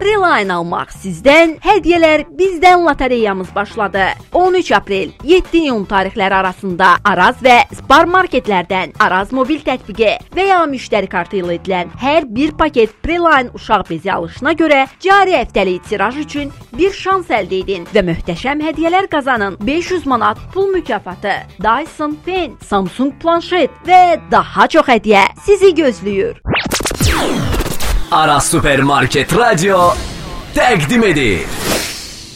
Preline almaq sizdən, hədiyyələr bizdən lotereyamız başladı. 13 aprel 7 iyun tarixləri arasında Araz və Spar marketlərdən Araz mobil tətbiqi və ya müştəri kartı ilə edilən hər bir paket Preline uşaq bezi alışına görə cari həftəlik tiraj üçün bir şans əldə edin və möhtəşəm hədiyyələr qazanın. 500 manat pul mükafatı, Dyson Pen, Samsung planşet və daha çox hədiyyə sizi gözləyir. Aras Supermarket Radyo təqdim edir.